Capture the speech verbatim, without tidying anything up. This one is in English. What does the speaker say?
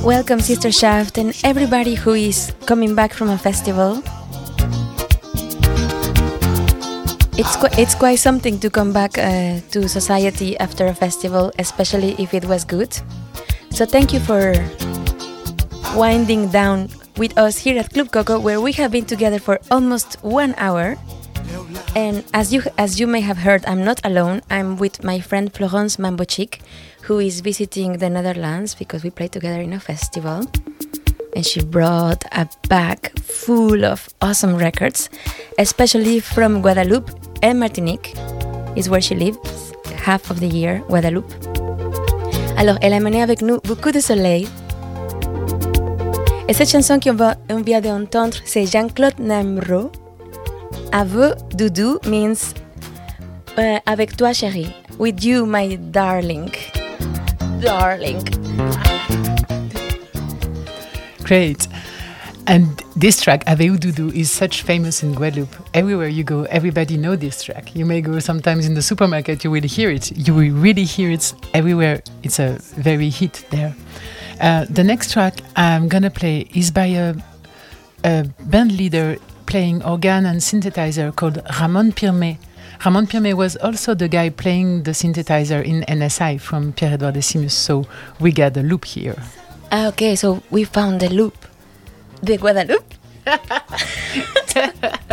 Welcome, Sister Shaft, and everybody who is coming back from a festival. It's qu- it's quite something to come back uh, to society after a festival, especially if it was good. So thank you for winding down with us here at Club Coco, where we have been together for almost one hour. And as you as you may have heard, I'm not alone. I'm with my friend Florence Mambochik, who is visiting the Netherlands because we played together in a festival. And she brought a bag full of awesome records, especially from Guadeloupe and Martinique, is where she lives, half of the year, Guadeloupe. Alors, elle a mené avec nous beaucoup de soleil. Et cette chanson qu'on va, on vient d'entendre, c'est Jean-Claude Namro. Aveu Doudou means uh, avec toi chérie, with you my darling. Darling. Great. And this track, Aveu Doudou, is such famous in Guadeloupe. Everywhere you go, everybody know this track. You may go sometimes in the supermarket, you will hear it. You will really hear it everywhere. It's a very hit there. Uh, the next track I'm gonna play is by a, a band leader playing organ and synthesizer called Ramon Pirmé. Ramon Pirmé was also the guy playing the synthesizer in N S I from Pierre-Edouard Decimus, so we got a loop here. Ah, okay, so we found the loop. The Guadeloupe?